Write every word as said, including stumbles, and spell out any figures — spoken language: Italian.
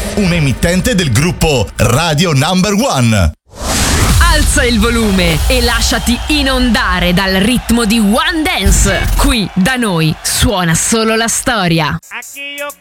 un emittente del gruppo Radio Number One. Alza il volume e lasciati inondare dal ritmo di One Dance. Qui da noi suona solo la storia. Aquí yo